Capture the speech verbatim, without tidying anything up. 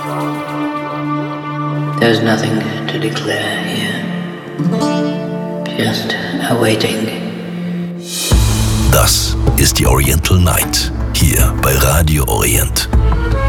There's nothing to declare here. Just awaiting. Das ist die Oriental Night, hier bei Radio Orient.